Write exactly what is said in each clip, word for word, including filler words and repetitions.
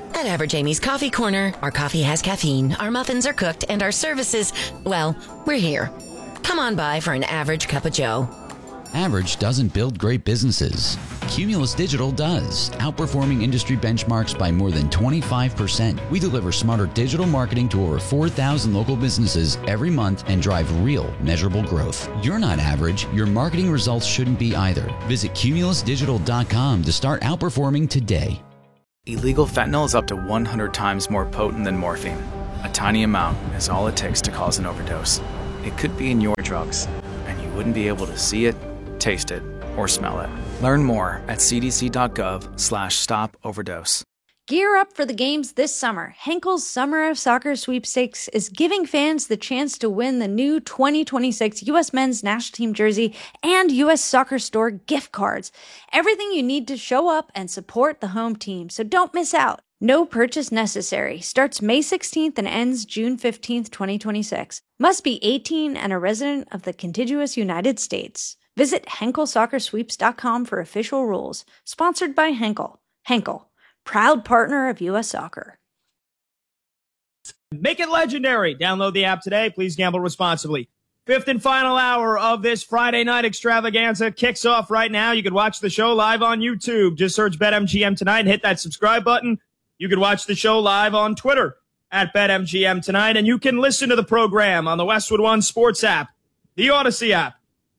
At Average Amy's Coffee Corner, our coffee has caffeine, our muffins are cooked, and our services, well, we're here. Come on by for an average cup of joe. Average doesn't build great businesses. Cumulus Digital does, outperforming industry benchmarks by more than twenty-five percent. We deliver smarter digital marketing to over four thousand local businesses every month and drive real, measurable growth. You're not average. Your marketing results shouldn't be either. Visit cumulus digital dot com to start outperforming today. Illegal fentanyl is up to one hundred times more potent than morphine. A tiny amount is all it takes to cause an overdose. It could be in your drugs, and you wouldn't be able to see it, taste it, or smell it. Learn more at c d c dot gov slash stop overdose. Gear up for the games this summer. Henkel's Summer of Soccer Sweepstakes is giving fans the chance to win the new twenty twenty-six U S Men's National Team jersey and U S Soccer Store gift cards. Everything you need to show up and support the home team, so don't miss out. No purchase necessary. Starts May sixteenth and ends June fifteenth, twenty twenty-six. Must be eighteen and a resident of the contiguous United States. Visit henkel soccer sweeps dot com for official rules. Sponsored by Henkel. Henkel, proud partner of U S Soccer. Make it legendary. Download the app today. Please gamble responsibly. Fifth and final hour of this Friday night extravaganza kicks off right now. You can watch the show live on YouTube. Just search BetMGM Tonight and hit that subscribe button. You can watch the show live on Twitter at BetMGM Tonight, and you can listen to the program on the Westwood One Sports app, the Odyssey app,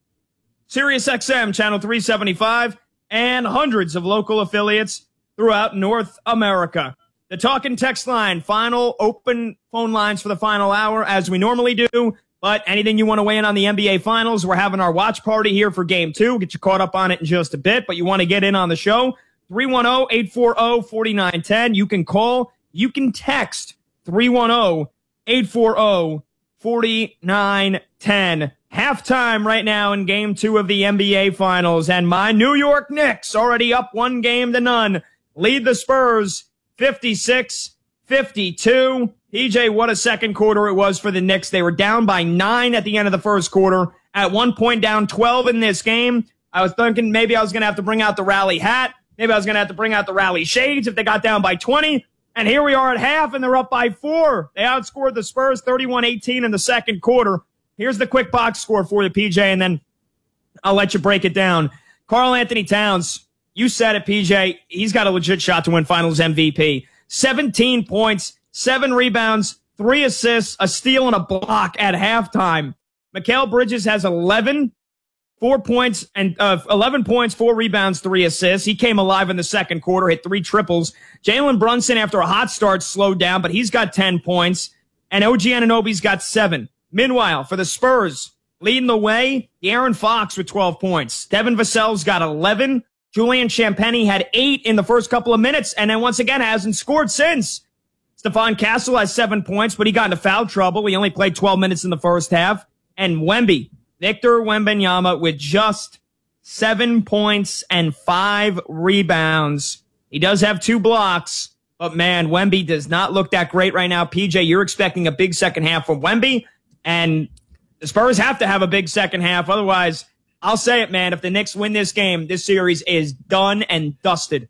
SiriusXM Channel three seventy-five, and hundreds of local affiliates throughout North America. The talk and text line, final open phone lines for the final hour, as we normally do. But anything you want to weigh in on the N B A Finals, we're having our watch party here for Game two. Get you caught up on it in just a bit, but you want to get in on the show, three one zero, eight four zero, four nine one zero. You can call, you can text three one zero, eight four zero, four nine one zero. Halftime right now in Game two of the N B A Finals, and my New York Knicks, already up one game to none, lead the Spurs fifty-six fifty-two. P J, what a second quarter it was for the Knicks. They were down by nine at the end of the first quarter. At one point down twelve in this game. I was thinking maybe I was going to have to bring out the rally hat. Maybe I was going to have to bring out the rally shades if they got down by twenty. And here we are at half, and they're up by four. They outscored the Spurs thirty-one eighteen in the second quarter. Here's the quick box score for you, P J, and then I'll let you break it down. Karl Anthony Towns, you said it, P J. He's got a legit shot to win Finals M V P. seventeen points, seven rebounds, three assists, a steal, and a block at halftime. Mikal Bridges has eleven, four points, and uh, eleven points, four rebounds, three assists. He came alive in the second quarter, hit three triples. Jalen Brunson, after a hot start, slowed down, but he's got ten points, and O G Anunoby's got seven. Meanwhile, for the Spurs, leading the way, De'Aaron Fox with twelve points. Devin Vassell's got eleven. Julian Champagnie had eight in the first couple of minutes, and then once again hasn't scored since. Stephon Castle has seven points, but he got into foul trouble. He only played twelve minutes in the first half. And Wemby, Victor Wembanyama, with just seven points and five rebounds. He does have two blocks, but man, Wemby does not look that great right now. P J, you're expecting a big second half from Wemby. And the Spurs have to have a big second half. Otherwise, I'll say it, man, if the Knicks win this game, this series is done and dusted.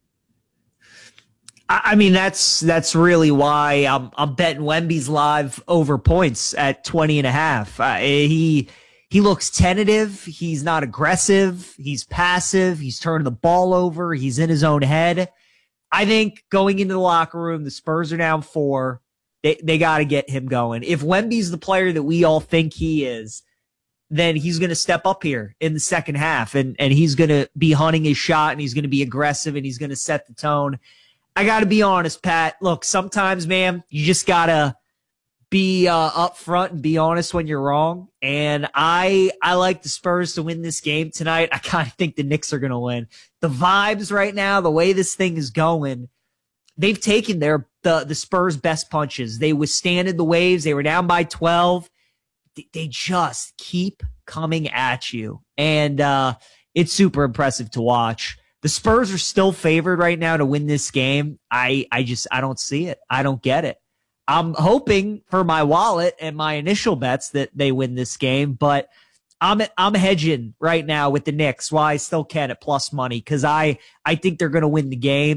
I mean, that's that's really why I'm, I'm betting Wemby's live over points at twenty and a half. Uh, he, he looks tentative. He's not aggressive. He's passive. He's turning the ball over. He's in his own head. I think going into the locker room, the Spurs are down four. They they got to get him going. If Wemby's the player that we all think he is, then he's going to step up here in the second half, and, and he's going to be hunting his shot, and he's going to be aggressive, and he's going to set the tone. I got to be honest, Pat. Look, sometimes, man, you just got to be uh, up front and be honest when you're wrong. And I I like the Spurs to win this game tonight. I kind of think the Knicks are going to win. The vibes right now, the way this thing is going, they've taken their the the Spurs' best punches. They withstanded the waves. They were down by twelve. They just keep coming at you. And uh, it's super impressive to watch. The Spurs are still favored right now to win this game. I, I just, I don't see it. I don't get it. I'm hoping for my wallet and my initial bets that they win this game, but I'm, I'm hedging right now with the Knicks while I still can at plus money because I, I think they're going to win the game.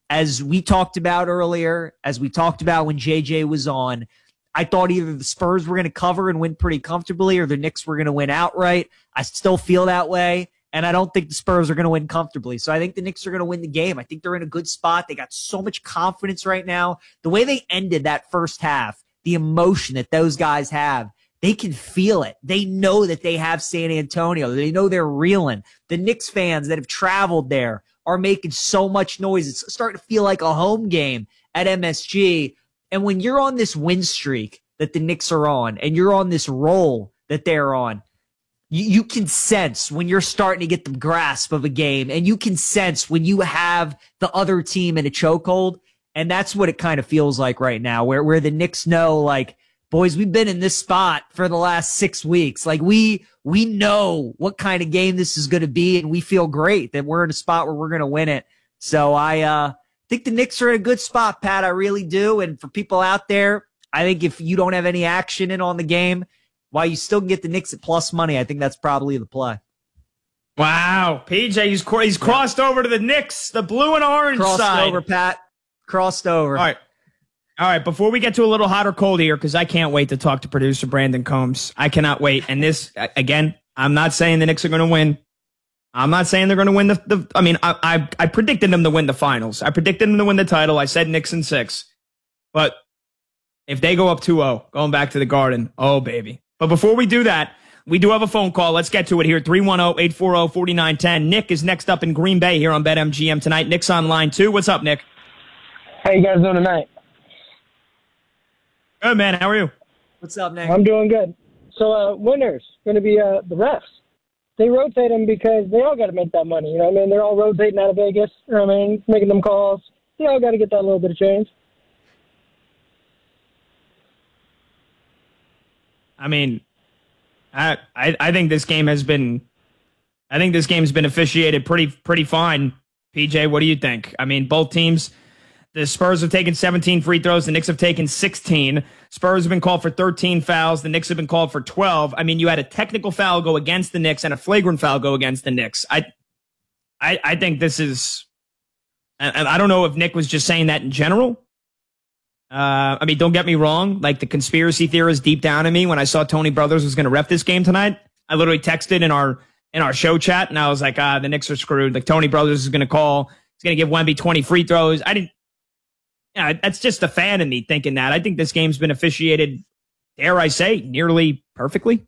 as we talked about earlier, as we talked about when J J was on, I thought either the Spurs were going to cover and win pretty comfortably or the Knicks were going to win outright. I still feel that way, and I don't think the Spurs are going to win comfortably. So I think the Knicks are going to win the game. I think they're in a good spot. They got so much confidence right now. The way they ended that first half, the emotion that those guys have, they can feel it. They know that they have San Antonio. They know they're reeling. The Knicks fans that have traveled there are making so much noise. It's starting to feel like a home game at M S G. And when you're on this win streak that the Knicks are on, and you're on this roll that they're on, you, you can sense when you're starting to get the grasp of a game, and you can sense when you have the other team in a chokehold. And that's what it kind of feels like right now, where, where the Knicks know, like, boys, we've been in this spot for the last six weeks. Like, we we know what kind of game this is going to be, and we feel great that we're in a spot where we're going to win it. So I uh think the Knicks are in a good spot, Pat. I really do. And for people out there, I think if you don't have any action in on the game, while you still can get the Knicks at plus money, I think that's probably the play. Wow. P J, he's, he's crossed over to the Knicks, the blue and orange Crossed side. Crossed over, Pat. Crossed over. All right. All right, before we get to a little hot or cold here, because I can't wait to talk to producer Brandon Combs. I cannot wait. And this, again, I'm not saying the Knicks are going to win. I'm not saying they're going to win the, the I mean, I, I I predicted them to win the finals. I predicted them to win the title. I said Knicks in six. But if they go up two oh, going back to the Garden, oh, baby. But before we do that, we do have a phone call. Let's get to it here. three one zero, eight four zero, four nine one zero. Nick is next up in Green Bay here on BetMGM tonight. Nick's on line two. What's up, Nick? How you guys doing tonight? Good, man. How are you? What's up, Nick? I'm doing good. So, uh, winners going to be uh, the refs. They rotate them because they all got to make that money. You know what I mean? They're all rotating out of Vegas. You know what I mean? Making them calls. They all got to get that little bit of change. I mean, I, I I think this game has been, I think this game's been officiated pretty pretty fine. P J, what do you think? I mean, both teams. The Spurs have taken seventeen free throws. The Knicks have taken sixteen. Spurs have been called for thirteen fouls. The Knicks have been called for twelve. I mean, you had a technical foul go against the Knicks and a flagrant foul go against the Knicks. I, I, I think this is. And I don't know if Nick was just saying that in general. Uh, I mean, don't get me wrong. Like, the conspiracy theorist deep down in me, when I saw Tony Brothers was going to ref this game tonight, I literally texted in our in our show chat, and I was like, ah, the Knicks are screwed. Like, Tony Brothers is going to call. He's going to give Wemby twenty free throws. I didn't. Yeah, that's just a fan of me thinking that. I think this game's been officiated, dare I say, nearly perfectly.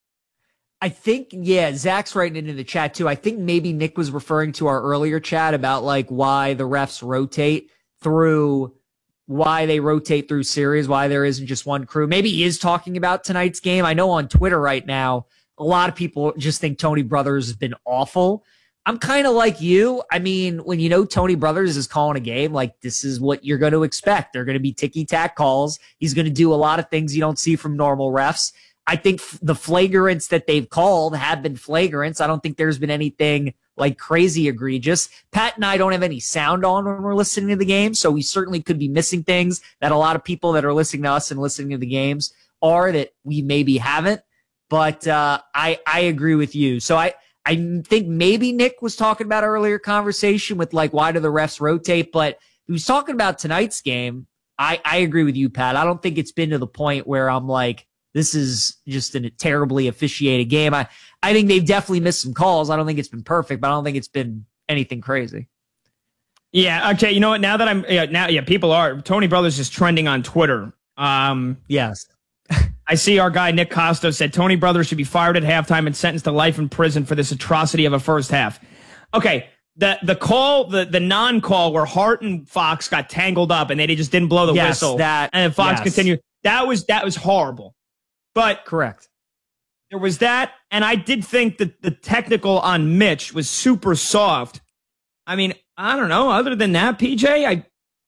I think, yeah, Zach's writing it in the chat too. I think maybe Nick was referring to our earlier chat about like why the refs rotate through, why they rotate through series, why there isn't just one crew. Maybe he is talking about tonight's game. I know on Twitter right now, a lot of people just think Tony Brothers has been awful. I'm kind of like you. I mean, when you know Tony Brothers is calling a game, like, this is what you're going to expect. They're going to be ticky-tack calls. He's going to do a lot of things you don't see from normal refs. I think f- the flagrants that they've called have been flagrants. I don't think there's been anything like crazy egregious. Pat and I don't have any sound on when we're listening to the game, so we certainly could be missing things that a lot of people that are listening to us and listening to the games are that we maybe haven't. But uh, I I agree with you. So I. I think maybe Nick was talking about our earlier conversation with like, why do the refs rotate? But he was talking about tonight's game. I, I agree with you, Pat. I don't think it's been to the point where I'm like, this is just a terribly officiated game. I, I think they've definitely missed some calls. I don't think it's been perfect, but I don't think it's been anything crazy. Yeah. Okay. You know what? Now that I'm yeah, now, yeah, people are Tony Brothers is trending on Twitter. Um, yes. I see our guy Nick Costa said Tony Brothers should be fired at halftime and sentenced to life in prison for this atrocity of a first half. Okay, the the call, the the non-call where Hart and Fox got tangled up and they just didn't blow the yes, whistle, that, and then Fox yes. continued. That was that was horrible. But correct. There was that, and I did think that the technical on Mitch was super soft. I mean, I don't know. Other than that, P J, I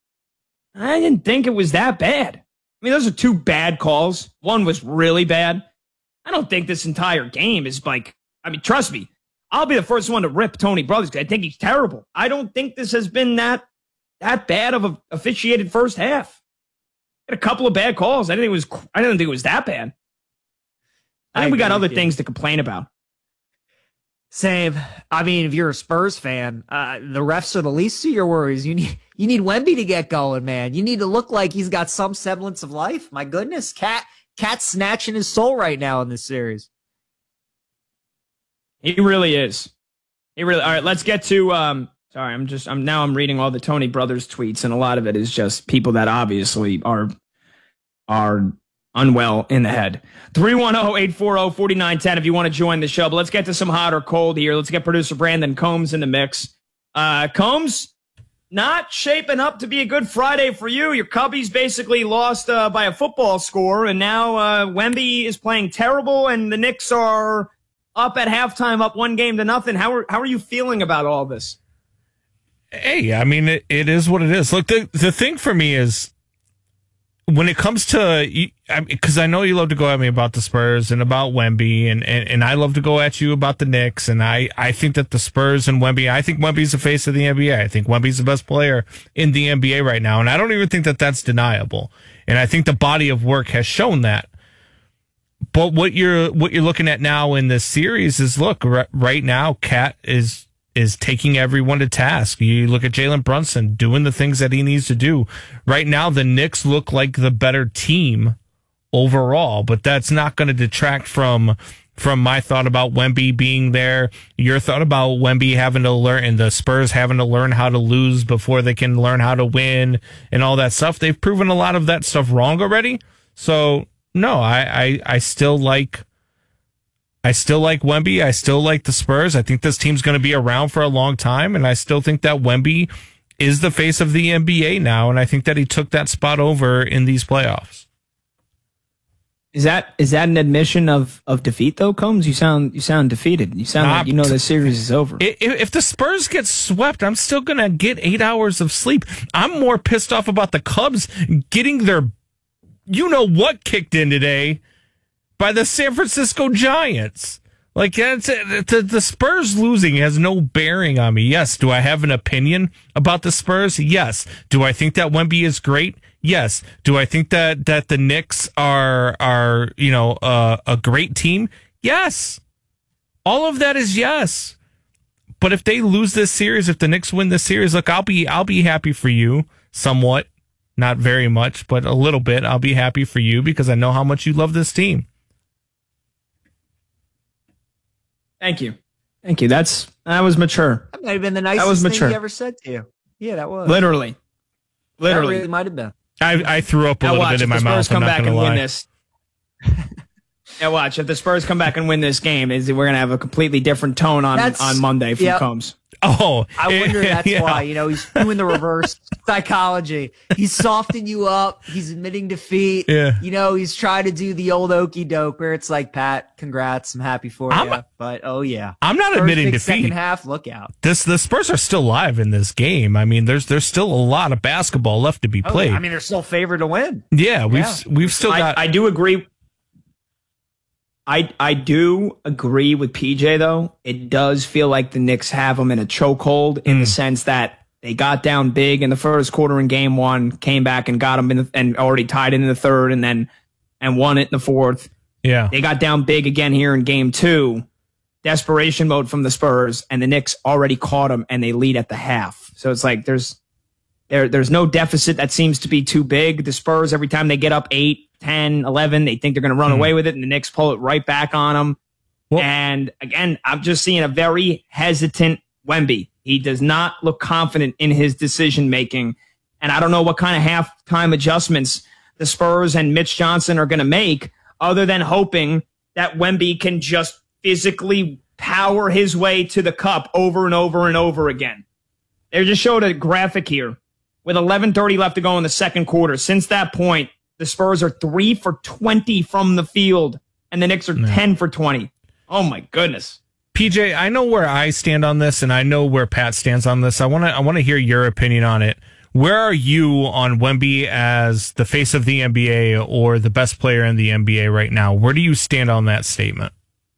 I didn't think it was that bad. I mean, those are two bad calls. One was really bad. I don't think this entire game is like, I mean, trust me, I'll be the first one to rip Tony Brothers because I think he's terrible. I don't think this has been that that bad of a officiated first half. Had a couple of bad calls. I didn't think it was. I didn't think it was that bad. I think I we got other things to complain about. Same. I mean, if you're a Spurs fan, uh, the refs are the least of your worries. You need you need Wemby to get going, man. You need to look like he's got some semblance of life. My goodness, Cat Cat's snatching his soul right now in this series. He really is. He really. All right, let's get to. Um, sorry, I'm just. I'm now. I'm reading all the Tony Brothers tweets, and a lot of it is just people that obviously are are unwell in the head. three one zero, eight four zero, four nine one zero if you want to join the show. But let's get to some hot or cold here. Let's get producer Brandon Combs in the mix. Uh, Combs, not shaping up to be a good Friday for you. Your Cubbies basically lost uh, by a football score, and now uh, Wemby is playing terrible, and the Knicks are up at halftime, up one game to nothing. How are how are you feeling about all this? Hey, I mean, it, it is what it is. Look, the the thing for me is, when it comes to, because I, I know you love to go at me about the Spurs and about Wemby, and, and, and I love to go at you about the Knicks, and I, I think that the Spurs and Wemby, I think Wemby's the face of the N B A. I think Wemby's the best player in the N B A right now, and I don't even think that that's deniable. And I think the body of work has shown that. But what you're what you're looking at now in this series is, look, r- right now, Cat is is taking everyone to task. You look at Jalen Brunson doing the things that he needs to do. Right now, the Knicks look like the better team overall, but that's not going to detract from from my thought about Wemby being there, your thought about Wemby having to learn, and the Spurs having to learn how to lose before they can learn how to win, and all that stuff. They've proven a lot of that stuff wrong already. So, no, I, I, I still like I still like Wemby. I still like the Spurs. I think this team's going to be around for a long time, and I still think that Wemby is the face of the N B A now, and I think that he took that spot over in these playoffs. Is that is that an admission of, of defeat, though, Combs? You sound you sound defeated. You sound like you know the series is over. If, if the Spurs get swept, I'm still going to get eight hours of sleep. I'm more pissed off about the Cubs getting their you-know-what kicked in today by the San Francisco Giants. Like, that's, the, the Spurs losing has no bearing on me. Yes. Do I have an opinion about the Spurs? Yes. Do I think that Wemby is great? Yes. Do I think that, that the Knicks are, are you know, uh, a great team? Yes. All of that is yes. But if they lose this series, if the Knicks win this series, look, I'll be I'll be happy for you somewhat. Not very much, but a little bit. I'll be happy for you because I know how much you love this team. Thank you. Thank you. That's that was mature. That might have been the nicest that was thing mature. he ever said to you. Yeah, that was. Literally. Literally. That really might have been. I, I threw up a now little watch, bit in if my the Spurs mouth. Come I'm back not and lie. win this. Yeah, watch. If the Spurs come back and win this game, is we're gonna have a completely different tone on, on Monday from yep. Combs. Oh, I wonder that's yeah. why. You know, he's doing the reverse psychology. He's softening you up. He's admitting defeat. Yeah. You know, he's trying to do the old okey doke where it's like, Pat, congrats, I'm happy for I'm, you. But oh yeah, I'm not Spurs admitting big defeat. Second half, look out. This the Spurs are still live in this game. I mean, there's there's still a lot of basketball left to be Oh, played. I mean, they're still favored to win. Yeah, we've Yeah. we've still got. I, I do agree. I I do agree with P J, though. It does feel like the Knicks have them in a chokehold in Mm. the sense that they got down big in the first quarter in game one, came back and got them in the, and already tied it in the third, and then and won it in the fourth. yeah, They got down big again here in game two. Desperation mode from the Spurs, and the Knicks already caught them, and they lead at the half. So it's like there's there there's no deficit that seems to be too big. The Spurs, every time they get up eight, ten, eleven, they think they're going to run Mm. away with it, and the Knicks pull it right back on them. Well- And again, I'm just seeing a very hesitant Wemby. He does not look confident in his decision making, and I don't know what kind of halftime adjustments the Spurs and Mitch Johnson are going to make, other than hoping that Wemby can just physically power his way to the cup over and over and over again. They just showed a graphic here with eleven thirty left to go in the second quarter. Since that point, the Spurs are three for twenty from the field, and the Knicks are No. ten for twenty. Oh my goodness. P J, I know where I stand on this, and I know where Pat stands on this. I want to I want to hear your opinion on it. Where are you on Wemby as the face of the N B A or the best player in the N B A right now? Where do you stand on that statement?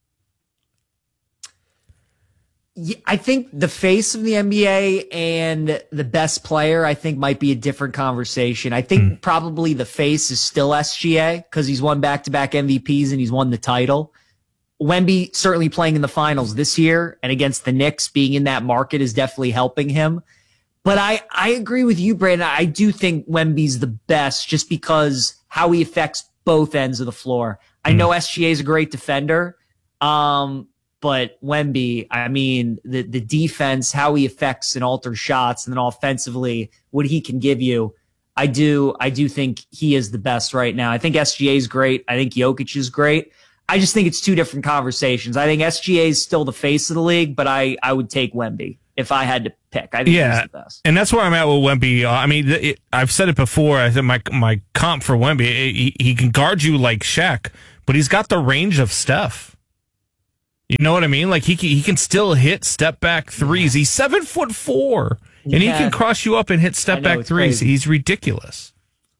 Yeah, I think the face of the N B A and the best player, I think, might be a different conversation. I think Mm. probably the face is still S G A because he's won back-to-back M V Ps and he's won the title. Wemby certainly playing in the finals this year and against the Knicks, being in that market is definitely helping him. But I, I agree with you, Brandon. I do think Wemby's the best just because how he affects both ends of the floor. I know S G A is a great defender, um, but Wemby, I mean, the, the defense, how he affects and alters shots, and then offensively, what he can give you. I do, I do think he is the best right now. I think S G A is great. I think Jokic is great. I just think it's two different conversations. I think S G A is still the face of the league, but I, I would take Wemby if I had to pick. I think yeah, he's the best. And that's where I'm at with Wemby. Uh, I mean, it, I've said it before. I think my my comp for Wemby, it, he, he can guard you like Shaq, but he's got the range of Steph. You know what I mean? Like he can, he can still hit step back threes. He's seven foot four, and Yeah. he can cross you up and hit step I know, back it's threes. crazy. He's ridiculous.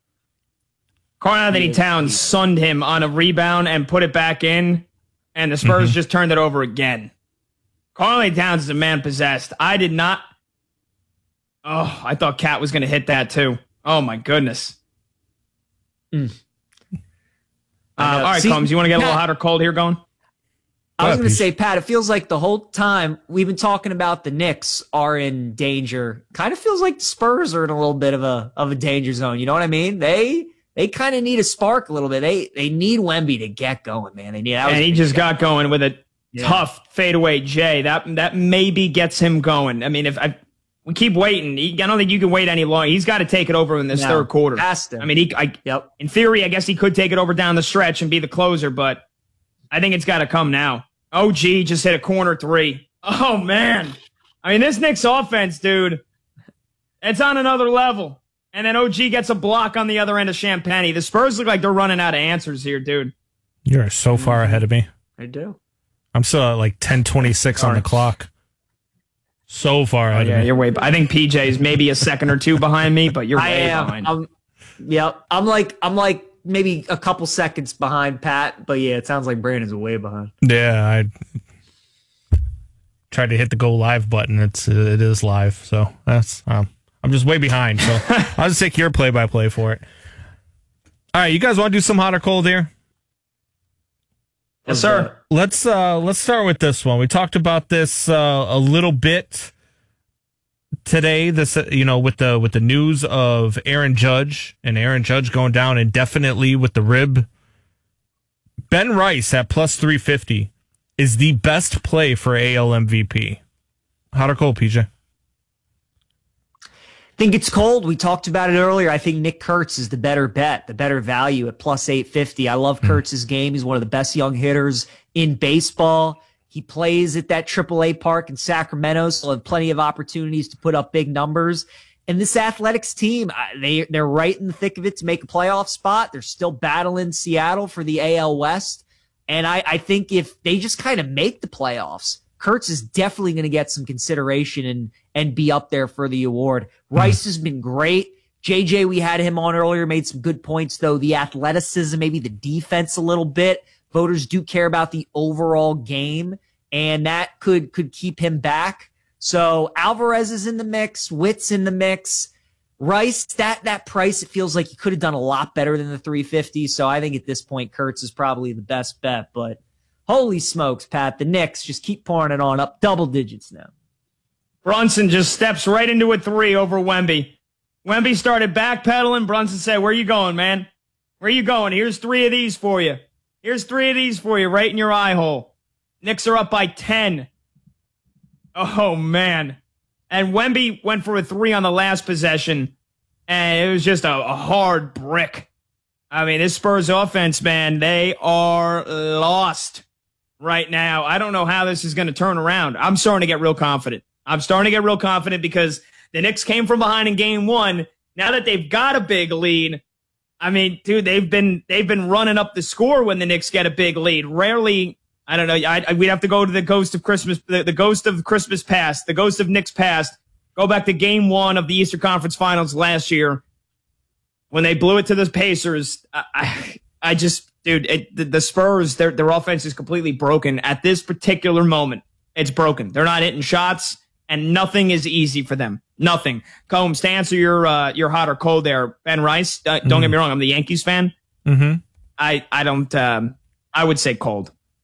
Karl Anthony He is- Towns sunned him on a rebound and put it back in, and the Spurs Mm-hmm. just turned it over again. Karl Anthony Towns is a man possessed. I did not. Oh, I thought Cat was going to hit that too. Oh my goodness. Mm. Uh, I know. all right, See, Combs, you want to get a little Pat- hot or cold here going? I was Go ahead, going to Peach. say, Pat, it feels like the whole time we've been talking about the Knicks are in danger. Kind of feels like the Spurs are in a little bit of a of a danger zone. You know what I mean? They they kind of need a spark a little bit. They they need Wemby to get going, man. They need. that was And a he big just shot. got going with a Yeah. tough fadeaway J. That that maybe gets him going. I mean, if I we keep waiting, he, I don't think you can wait any longer. He's got to take it over in this No, third quarter. has to. I mean, he, I, Yep. in theory, I guess he could take it over down the stretch and be the closer, but I think it's got to come now. O G just hit a corner three. Oh man, I mean, this Knicks offense, dude, it's on another level. And then O G gets a block on the other end of Champagny. The Spurs look like they're running out of answers here, dude. You're so far ahead of me. I do. I'm still at like ten twenty-six on the clock. So far ahead Yeah, of me. you're way. I think P J is maybe a second or two behind me, but you're I way am. behind. I'm, yep. I'm like I'm like maybe a couple seconds behind Pat, but yeah, it sounds like Brandon's way behind. Yeah, I tried to hit the go live button. It's it is live, so that's um, I'm just way behind. So I'll just take your play by play for it. All right, you guys want to do some hot or cold here? Yes, sir. Let's uh, let's start with this one. We talked about this uh, a little bit today. This uh, you know with the with the news of Aaron Judge and Aaron Judge going down indefinitely with the rib. Ben Rice at plus three fifty is the best play for A L M V P. Hot or cold, P J? I think it's cold. We talked about it earlier. I think Nick Kurtz is the better bet, the better value at plus eight fifty. I love Kurtz's game. He's one of the best young hitters in baseball. He plays at that triple A park in Sacramento, so he'll have plenty of opportunities to put up big numbers. And this Athletics team, uh, they, they're right in the thick of it to make a playoff spot. They're still battling Seattle for the A L West. And I, I think if they just kind of make the playoffs, Kurtz is definitely going to get some consideration and and be up there for the award. Rice has been great. J J, we had him on earlier, made some good points, though. The athleticism, maybe the defense a little bit. Voters do care about the overall game, and that could could keep him back. So Alvarez is in the mix. Witt's in the mix. Rice, that that price, it feels like he could have done a lot better than the three fifty. So I think at this point, Kurtz is probably the best bet. But holy smokes, Pat, the Knicks just keep pouring it on up double digits now. Brunson just steps right into a three over Wemby. Wemby started backpedaling. Brunson said, where you going, man? Where you going? Here's three of these for you. Here's three of these for you right in your eye hole. Knicks are up by ten. Oh, man. And Wemby went for a three on the last possession, and it was just a, a hard brick. I mean, this Spurs offense, man, they are lost right now. I don't know how this is going to turn around. I'm starting to get real confident. I'm starting to get real confident because the Knicks came from behind in game one. Now that they've got a big lead, I mean, dude, they've been they've been running up the score when the Knicks get a big lead. Rarely, I don't know. I, I, we'd have to go to the ghost of Christmas, the, the ghost of Christmas past, the ghost of Knicks past. Go back to game one of the Eastern Conference Finals last year when they blew it to the Pacers. I, I, I just, dude, it, the, the Spurs, their their offense is completely broken at this particular moment. It's broken. They're not hitting shots, and nothing is easy for them. Nothing. Combs, to answer your uh, your hot or cold there, Ben Rice. Uh, don't Mm-hmm. get me wrong. I'm the Yankees fan. Mm-hmm. I I don't. Um, I would say cold.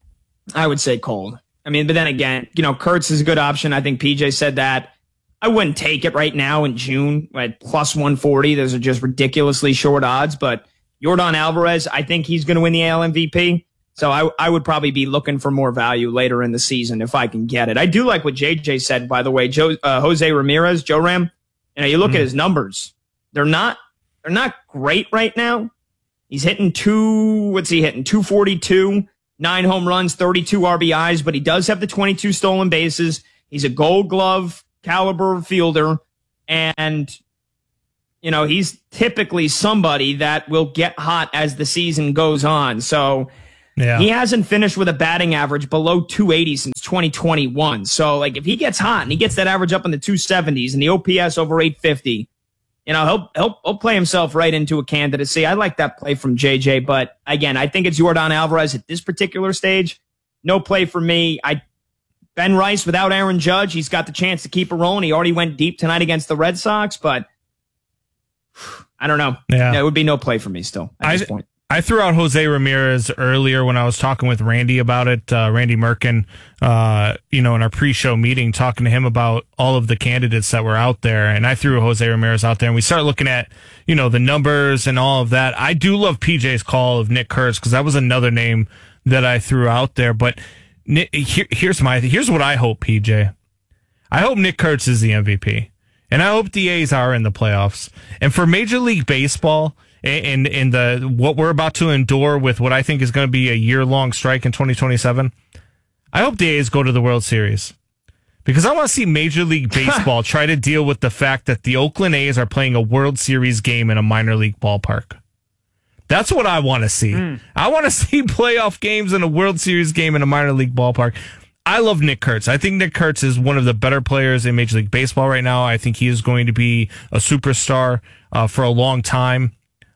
I would say cold. I mean, but then again, you know, Kurtz is a good option. I think P J said that. I wouldn't take it right now in June at plus one forty. Those are just ridiculously short odds. But Yordan Alvarez, I think he's going to win the A L M V P. So I, I would probably be looking for more value later in the season if I can get it. I do like what J J said, by the way. Joe, uh, Jose Ramirez, Joe Ram. You know, you look mm. at his numbers. They're not they're not great right now. He's hitting two. What's he hitting? two forty-two. Nine home runs, thirty-two R B Is, but he does have the twenty-two stolen bases. He's a Gold Glove caliber fielder, and you know he's typically somebody that will get hot as the season goes on. So yeah. He hasn't finished with a batting average below two eighty since twenty twenty-one. So like if he gets hot and he gets that average up in the two seventies and the O P S over eight fifty, you know he'll he'll, he'll play himself right into a candidacy. I like that play from J J, but again, I think it's Yordan Alvarez at this particular stage. No play for me. I Ben Rice without Aaron Judge, he's got the chance to keep it rolling. He already went deep tonight against the Red Sox, but I don't know. Yeah, yeah it would be no play for me still at I, this point. I threw out Jose Ramirez earlier when I was talking with Randy about it, uh, Randy Merkin, uh, you know, in our pre-show meeting, talking to him about all of the candidates that were out there. And I threw Jose Ramirez out there and we started looking at, you know, the numbers and all of that. I do love P J's call of Nick Kurtz because that was another name that I threw out there. But Nick, here, here's my, here's what I hope, P J. I hope Nick Kurtz is the M V P. And I hope the A's are in the playoffs. And for Major League Baseball, in in the what we're about to endure with what I think is going to be a year-long strike in twenty twenty-seven, I hope the A's go to the World Series. Because I want to see Major League Baseball try to deal with the fact that the Oakland A's are playing a World Series game in a minor league ballpark. That's what I want to see. Mm. I want to see playoff games in a World Series game in a minor league ballpark. I love Nick Kurtz. I think Nick Kurtz is one of the better players in Major League Baseball right now. I think he is going to be a superstar uh, for a long time.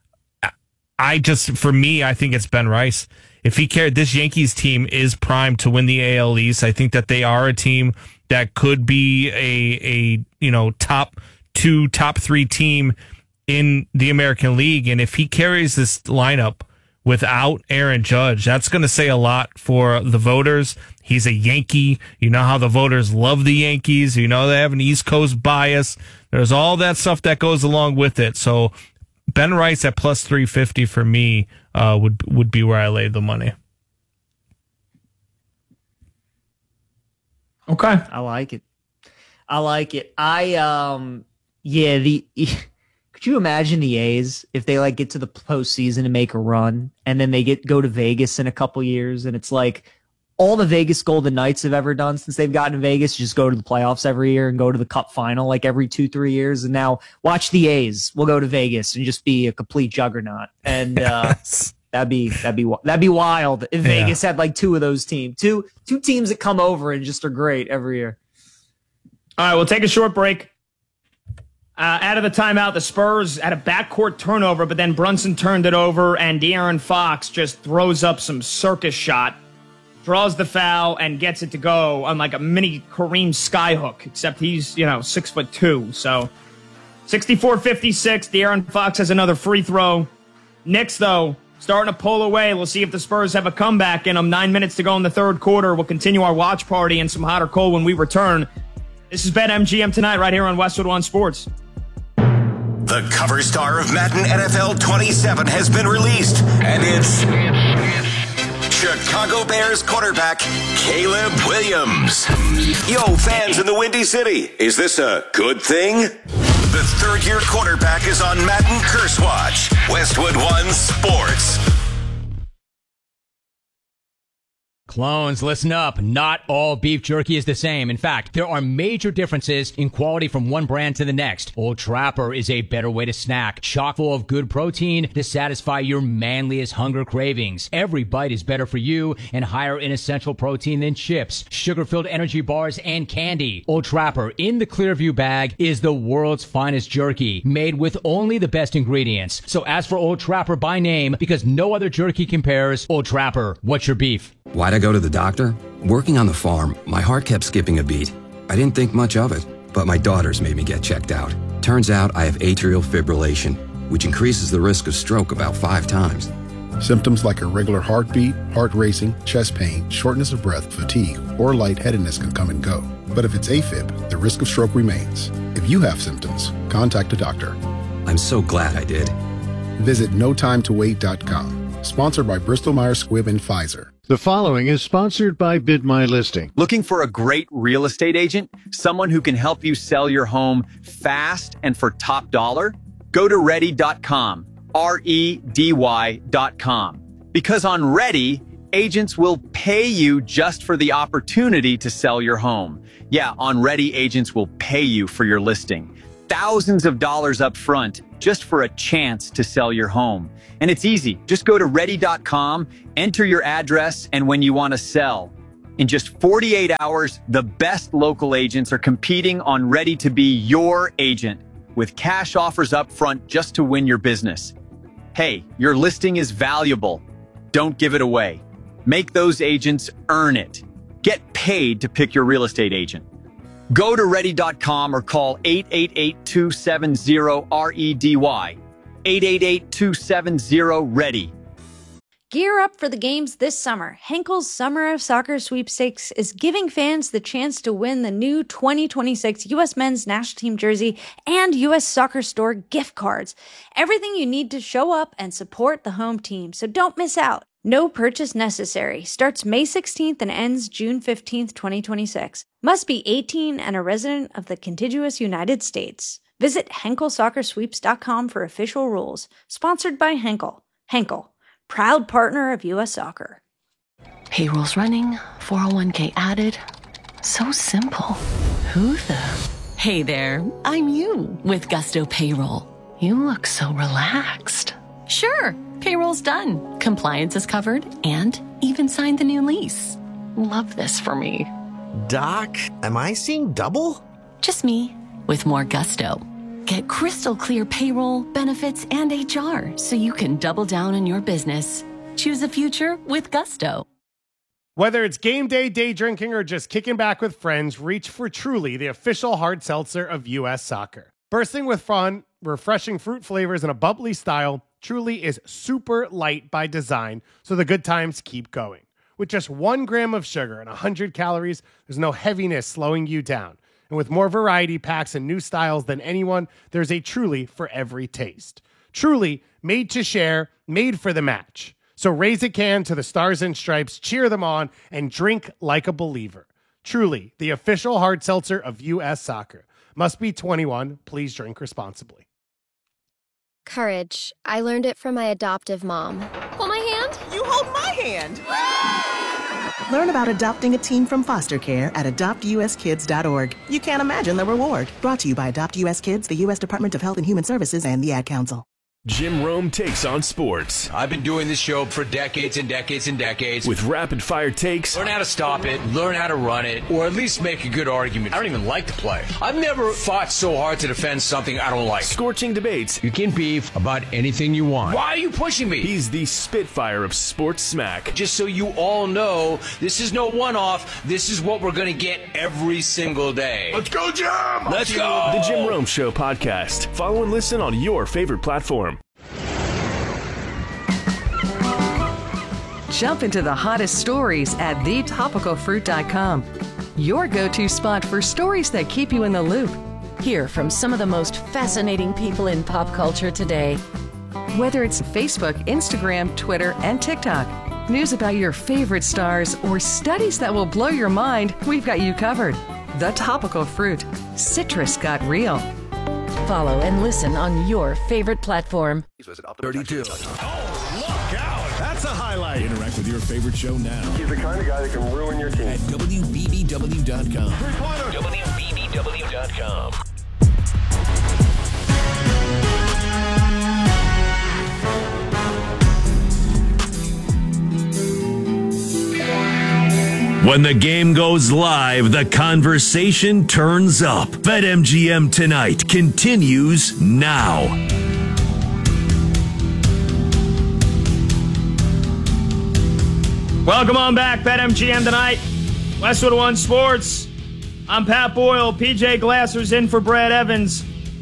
I just, for me, I think it's Ben Rice. If he cared, this Yankees team is primed to win the A L East. I think that they are a team that could be a, a, you know, top two, top three team in the American League. And if he carries this lineup without Aaron Judge, that's going to say a lot for the voters. He's a Yankee. You know how the voters love the Yankees. You know they have an East Coast bias. There's all that stuff that goes along with it. So Ben Rice at plus three fifty for me uh, would would be where I laid the money. Okay, I like it. I like it. I um yeah the could you imagine the A's if they like get to the postseason and make a run and then they get go to Vegas in a couple years and it's like all the Vegas Golden Knights have ever done since they've gotten to Vegas, just go to the playoffs every year and go to the Cup final like every two, three years. And now watch the A's. We'll go to Vegas and just be a complete juggernaut. And uh, yes. that'd be that'd be that'd be wild if yeah. Vegas had like two of those teams, two two teams that come over and just are great every year. All right, we'll take a short break. Uh, out of the timeout, the Spurs had a backcourt turnover, but then Brunson turned it over, and De'Aaron Fox just throws up some circus shot. Draws the foul and gets it to go on like a mini Kareem skyhook, except he's, you know, six foot two. So sixty-four fifty-six. De'Aaron Fox has another free throw. Knicks, though, starting to pull away. We'll see if the Spurs have a comeback in them. Nine minutes to go in the third quarter. We'll continue our watch party and some hot or cold when we return. This is BetMGM tonight right here on Westwood One Sports. The cover star of Madden N F L twenty-seven has been released, and it's Chicago Bears quarterback Caleb Williams. Yo, fans in the Windy City, is this a good thing? The third-year quarterback is on Madden Curse Watch. Westwood One Sports. Clones, listen up. Not all beef jerky is the same. In fact, there are major differences in quality from one brand to the next. Old Trapper is a better way to snack, chock full of good protein to satisfy your manliest hunger cravings. Every bite is better for you and higher in essential protein than chips, sugar-filled energy bars, and candy. Old Trapper in the Clearview bag is the world's finest jerky, made with only the best ingredients. So ask for Old Trapper by name because no other jerky compares. Old Trapper, what's your beef? Why'd I go to the doctor? Working on the farm, my heart kept skipping a beat. I didn't think much of it, but my daughters made me get checked out. Turns out I have atrial fibrillation, which increases the risk of stroke about five times. Symptoms like irregular heartbeat, heart racing, chest pain, shortness of breath, fatigue, or lightheadedness can come and go. But if it's AFib, the risk of stroke remains. If you have symptoms, contact a doctor. I'm so glad I did. Visit no time to wait dot com. Sponsored by Bristol Myers Squibb and Pfizer. The following is sponsored by Bid My Listing. Looking for a great real estate agent? Someone who can help you sell your home fast and for top dollar? Go to ready dot com. R E D Y dot com. Because on Ready, agents will pay you just for the opportunity to sell your home. Yeah, on Ready, agents will pay you for your listing. Thousands of dollars up front just for a chance to sell your home. And it's easy. Just go to ready dot com, enter your address, and when you want to sell. In just forty-eight hours, the best local agents are competing on Ready to be your agent with cash offers up front just to win your business. Hey, your listing is valuable. Don't give it away. Make those agents earn it. Get paid to pick your real estate agent. Go to ready dot com or call eight eight eight, two seven zero, R E D Y. eight eight eight, two seven zero, READY. Gear up for the games this summer. Henkel's Summer of Soccer Sweepstakes is giving fans the chance to win the new twenty twenty-six U S Men's National Team jersey and U S Soccer Store gift cards. Everything you need to show up and support the home team, so don't miss out. No purchase necessary. Starts May sixteenth and ends June fifteenth, twenty twenty-six. Must be eighteen and a resident of the contiguous United States. Visit henkel soccer sweeps dot com for official rules. Sponsored by Henkel. Henkel, proud partner of U S Soccer. Payroll's running, four oh one k added. So simple. Who the? Hey there, I'm you with Gusto Payroll. You look so relaxed. Sure, payroll's done. Compliance is covered and even signed the new lease. Love this for me. Doc, am I seeing double? Just me with more gusto. Get crystal clear payroll, benefits, and H R so you can double down on your business. Choose a future with Gusto. Whether it's game day, day drinking, or just kicking back with friends, reach for Truly, the official hard seltzer of U S Soccer. Bursting with fun, refreshing fruit flavors, and a bubbly style, Truly is super light by design, so the good times keep going. With just one gram of sugar and one hundred calories, there's no heaviness slowing you down. And with more variety packs and new styles than anyone, there's a Truly for every taste. Truly, made to share, made for the match. So raise a can to the Stars and Stripes, cheer them on, and drink like a believer. Truly, the official hard seltzer of U S Soccer. Must be twenty-one. Please drink responsibly. Courage. I learned it from my adoptive mom. Hold my hand. You hold my hand. Learn about adopting a teen from foster care at adopt u s kids dot org. You can't imagine the reward. Brought to you by Adopt U S Kids, the U S Department of Health and Human Services, and the Ad Council. Jim Rome takes on sports. I've been doing this show for decades and decades and decades. With rapid fire takes. Learn how to stop it, learn how to run it, or at least make a good argument. I don't even like to play. I've never fought so hard to defend something I don't like. Scorching debates. You can beef about anything you want. Why are you pushing me? He's the Spitfire of sports smack. Just so you all know, this is no one-off. This is what we're going to get every single day. Let's go, Jim! Let's go! The Jim Rome Show podcast. Follow and listen on your favorite platform. Jump into the hottest stories at the topical fruit dot com. Your go-to spot for stories that keep you in the loop. Hear from some of the most fascinating people in pop culture today. Whether it's Facebook, Instagram, Twitter, and TikTok, news about your favorite stars, or studies that will blow your mind, we've got you covered. The Topical Fruit. Citrus got real. Follow and listen on your favorite platform. thirty-two. Oh, look out! That's a highlight. Interact with your favorite show now. He's the kind of guy that can ruin your team. At W B B W dot com. W B B W dot com. When the game goes live, the conversation turns up. BetMGM Tonight continues now. Welcome on back, BetMGM Tonight. Westwood One Sports. I'm Pat Boyle. P J Glasser's in for Brad Evans.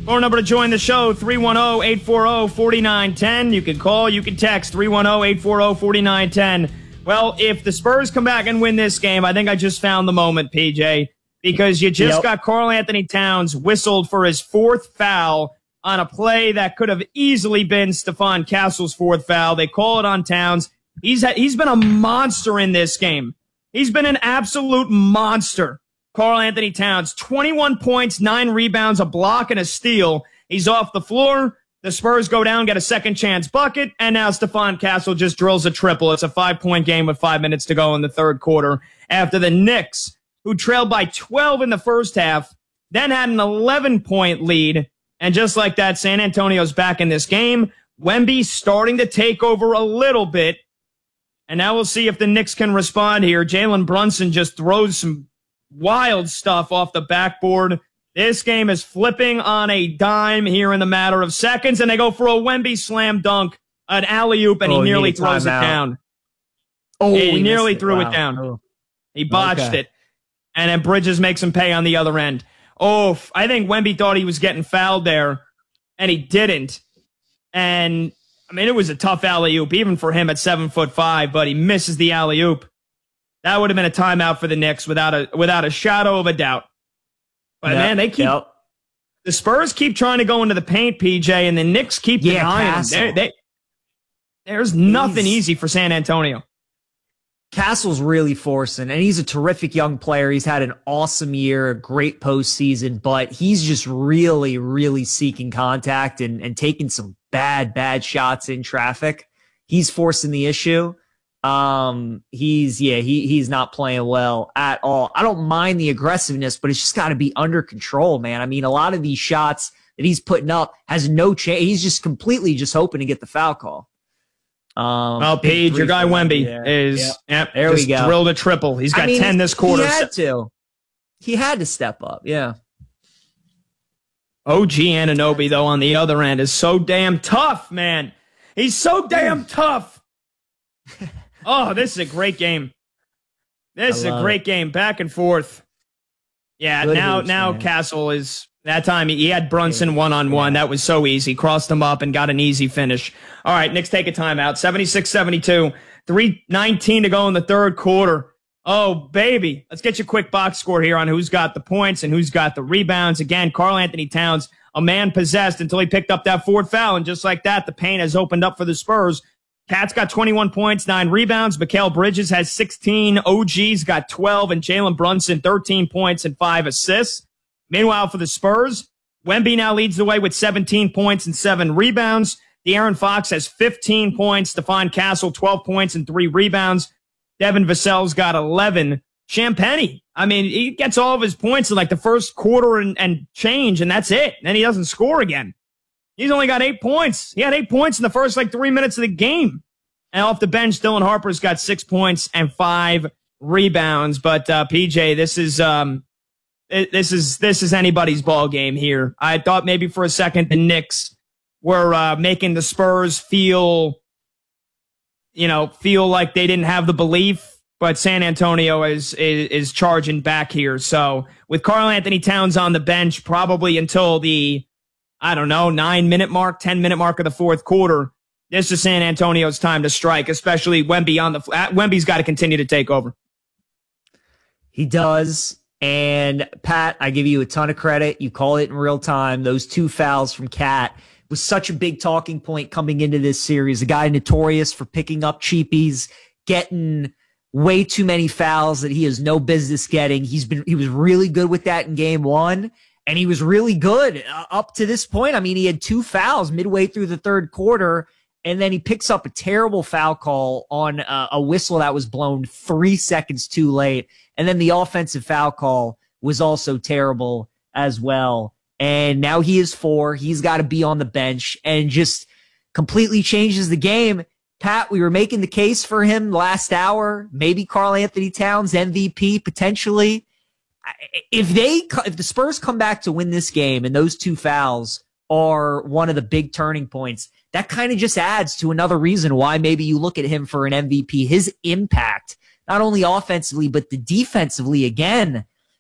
Phone number to join the show, three one zero, eight four zero, four nine one zero. You can call, you can text, three one zero, eight four zero, four nine one zero. Well, if the Spurs come back and win this game, I think I just found the moment, P J, because you just yep. got Karl Anthony Towns whistled for his fourth foul on a play that could have easily been Stephon Castle's fourth foul. They call it on Towns. He's ha- he's been a monster in this game. He's been an absolute monster. Karl Anthony Towns, twenty-one points, nine rebounds, a block, and a steal. He's off the floor. The Spurs go down, get a second chance bucket, and now Stephon Castle just drills a triple. It's a five-point game with five minutes to go in the third quarter after the Knicks, who trailed by twelve in the first half, then had an eleven-point lead. And just like that, San Antonio's back in this game. Wemby starting to take over a little bit. And now we'll see if the Knicks can respond here. Jalen Brunson just throws some wild stuff off the backboard. This game is flipping on a dime here in the matter of seconds, and they go for a Wemby slam dunk, an alley-oop, and oh, he nearly throws it down. Oh, he, he nearly threw it, wow. it down. Oh. He botched okay. it, and then Bridges makes him pay on the other end. Oh, I think Wemby thought he was getting fouled there, and he didn't. And, I mean, it was a tough alley-oop, even for him at seven foot five, but he misses the alley-oop. That would have been a timeout for the Knicks without a without a shadow of a doubt. But, yep, man, they keep yep. the Spurs keep trying to go into the paint, P J, and the Knicks keep yeah, denying them. They, there's nothing he's, easy for San Antonio. Castle's really forcing, and he's a terrific young player. He's had an awesome year, a great postseason, but he's just really, really seeking contact and, and taking some bad, bad shots in traffic. He's forcing the issue. Um, he's, yeah, he, he's not playing well at all. I don't mind the aggressiveness, but it's just got to be under control, man. I mean, a lot of these shots that he's putting up has no chance. He's just completely just hoping to get the foul call. Um, well, Paige, your guy Wemby yeah. is, yeah. Yep, there we go. Drilled a triple. He's got I mean, ten this quarter. He had to. He had to step up. Yeah. O G Anunoby, though, on the other end is so damn tough, man. He's so damn tough. Oh, this is a great game. This is a great it. game. Back and forth. Yeah, Good now hoops, now man. Castle is, that time he, he had Brunson one-on-one. Yeah. That was so easy. Crossed him up and got an easy finish. All right, Knicks take a timeout. seventy-six seventy-two. three nineteen to go in the third quarter. Oh, baby. Let's get you a quick box score here on who's got the points and who's got the rebounds. Again, Karl Anthony Towns, a man possessed until he picked up that fourth foul. And just like that, the paint has opened up for the Spurs. Cat's got twenty-one points, nine rebounds. Mikal Bridges has sixteen. O G's got twelve. And Jalen Brunson, thirteen points and five assists. Meanwhile, for the Spurs, Wemby now leads the way with seventeen points and seven rebounds. De'Aaron Fox has fifteen points. Stephon Castle, twelve points and three rebounds. Devin Vassell's got eleven. Champagnie, I mean, he gets all of his points in like the first quarter and, and change, and that's it. Then he doesn't score again. He's only got eight points. He had eight points in the first like three minutes of the game. And off the bench, Dylan Harper's got six points and five rebounds. But uh, P J, this is um, this is this is anybody's ball game here. I thought maybe for a second the Knicks were uh, making the Spurs feel, you know, feel like they didn't have the belief. But San Antonio is, is is charging back here. So with Karl Anthony Towns on the bench, probably until the, I don't know, nine minute mark, ten minute mark of the fourth quarter, this is San Antonio's time to strike, especially Wemby on the, Wemby's got to continue to take over. He does. And Pat, I give you a ton of credit. You call it in real time. Those two fouls from Cat was such a big talking point coming into this series. A guy notorious for picking up cheapies, getting way too many fouls that he has no business getting. He's been, he was really good with that in game one. And he was really good uh, up to this point. I mean, he had two fouls midway through the third quarter, and then he picks up a terrible foul call on uh, a whistle that was blown three seconds too late. And then the offensive foul call was also terrible as well. And now he is four. He's got to be on the bench and just completely changes the game. Pat, we were making the case for him last hour. Maybe Karl Anthony Towns, M V P, potentially. If they, if the Spurs come back to win this game and those two fouls are one of the big turning points, that kind of just adds to another reason why maybe you look at him for an M V P. His impact, not only offensively, but the defensively, again,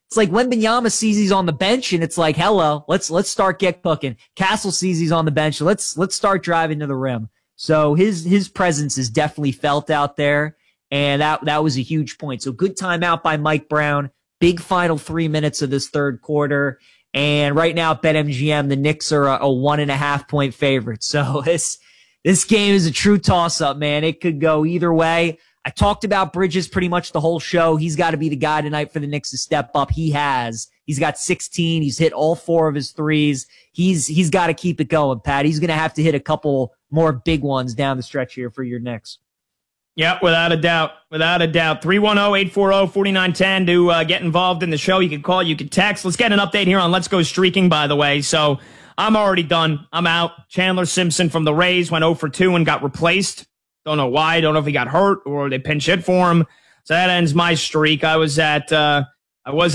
It's like Wembanyama sees he's on the bench, and it's like, hello, let's let's start get cooking. Castle sees he's on the bench, let's let's start driving to the rim. So his his presence is definitely felt out there, and that that was a huge point. So good timeout by Mike Brown. Big final three minutes of this third quarter, and right now at BetMGM, the Knicks are a, a one and a half point favorite. So this this game is a true toss up, man. It could go either way. I talked about Bridges pretty much the whole show. He's got to be the guy tonight for the Knicks to step up. He has. He's got sixteen. He's hit all four of his threes. He's he's got to keep it going, Pat. He's going to have to hit a couple more big ones down the stretch here for your Knicks. Yeah, without a doubt. Without a doubt. three one zero, eight four zero, four nine one zero to uh, get involved in the show. You can call, you can text. Let's get an update here on Let's Go Streaking, by the way. So I'm already done. I'm out. Chandler Simpson from the Rays went zero for two and got replaced. Don't know why. Don't know if he got hurt or they pinch hit for him. So that ends my streak. I was at, uh, I was